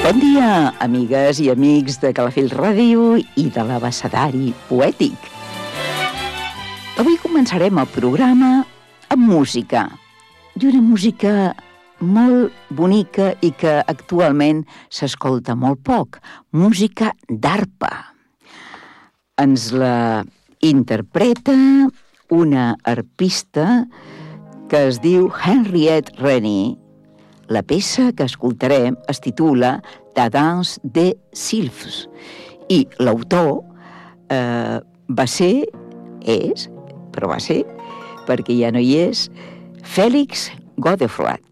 Bon dia, amigues i amics de Calafell Ràdio i de l'Abecedari Poètic. Avui començarem el programa amb música, i una música molt bonica i que actualment s'escolta molt poc, música d'arpa. Ens la interpreta una arpista que es diu Henriette Rennie. La peça que escoltarem es titula La danse des sylphes i l'autor va ser, perquè ja no hi és, Félix Godefroy.